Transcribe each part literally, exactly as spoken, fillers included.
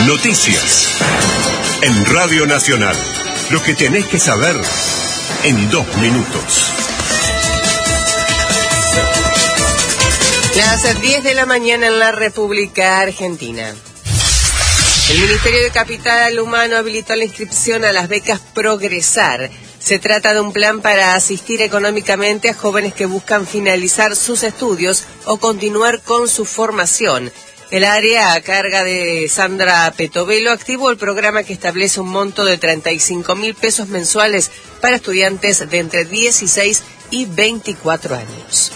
Noticias. En Radio Nacional. Lo que tenés que saber en dos minutos. Las diez de la mañana en la República Argentina. El Ministerio de Capital Humano habilitó la inscripción a las becas Progresar. Se trata de un plan para asistir económicamente a jóvenes que buscan finalizar sus estudios o continuar con su formación. El área a cargo de Sandra Petovelo activó el programa que establece un monto de treinta y cinco mil pesos mensuales para estudiantes de entre dieciséis y veinticuatro años.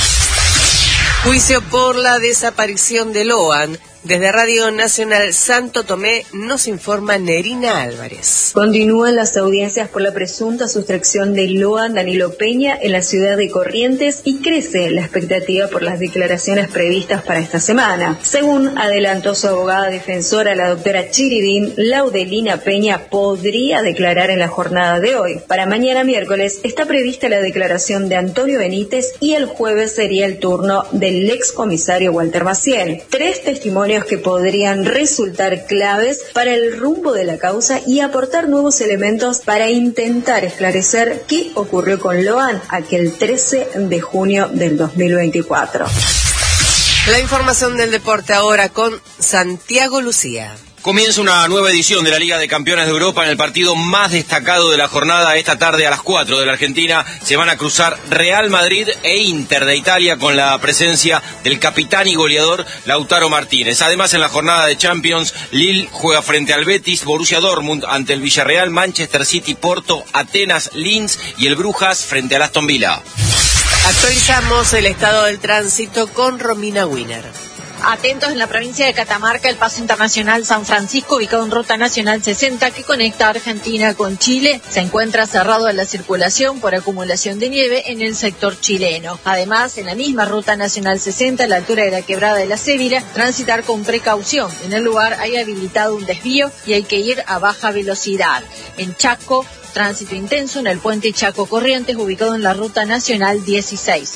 Juicio por la desaparición de Loan. Desde Radio Nacional Santo Tomé nos informa Nerina Álvarez. Continúan las audiencias por la presunta sustracción de Loan Danilo Peña en la ciudad de Corrientes y crece la expectativa por las declaraciones previstas para esta semana. Según adelantó su abogada defensora, la doctora Chiridín, Laudelina Peña podría declarar en la jornada de hoy. Para mañana miércoles está prevista la declaración de Antonio Benítez y el jueves sería el turno del excomisario Walter Maciel. Tres testimonios que podrían resultar claves para el rumbo de la causa y aportar nuevos elementos para intentar esclarecer qué ocurrió con Loan aquel trece de junio del dos mil veinticuatro. La información del deporte ahora con Santiago Lucía. Comienza una nueva edición de la Liga de Campeones de Europa en el partido más destacado de la jornada. Esta tarde a las cuatro de la Argentina se van a cruzar Real Madrid e Inter de Italia con la presencia del capitán y goleador Lautaro Martínez. Además, en la jornada de Champions, Lille juega frente al Betis, Borussia Dortmund ante el Villarreal, Manchester City, Porto, Atenas, Linz y el Brujas frente al Aston Villa. Actualizamos el estado del tránsito con Romina Wiener. Atentos en la provincia de Catamarca, el paso internacional San Francisco, ubicado en Ruta Nacional sesenta, que conecta Argentina con Chile, se encuentra cerrado a la circulación por acumulación de nieve en el sector chileno. Además, en la misma Ruta Nacional sesenta, a la altura de la Quebrada de la Cébila, transitar con precaución. En el lugar hay habilitado un desvío y hay que ir a baja velocidad. En Chaco, tránsito intenso en el puente Chaco Corrientes, ubicado en la Ruta Nacional dieciséis.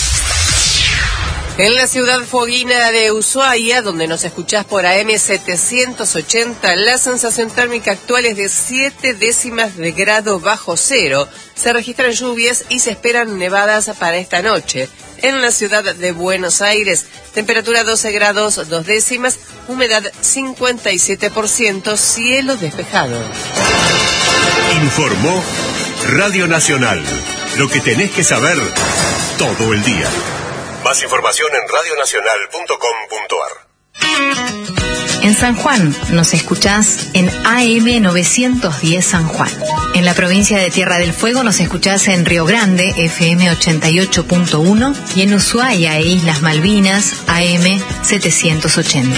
En la ciudad foguina de Ushuaia, donde nos escuchás por A M setecientos ochenta, la sensación térmica actual es de siete décimas de grado bajo cero. Se registran lluvias y se esperan nevadas para esta noche. En la ciudad de Buenos Aires, temperatura doce grados dos décimas, humedad cincuenta y siete por ciento, cielo despejado. Informó Radio Nacional. Lo que tenés que saber todo el día. Más información en radio nacional punto com punto a r. En San Juan nos escuchás en A M novecientos diez San Juan. En la provincia de Tierra del Fuego nos escuchás en Río Grande, F M ochenta y ocho punto uno, y en Ushuaia e Islas Malvinas, A M setecientos ochenta.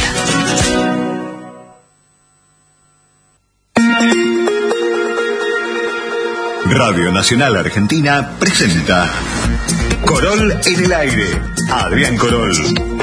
Radio Nacional Argentina presenta Corol en el aire. Adrián Corol.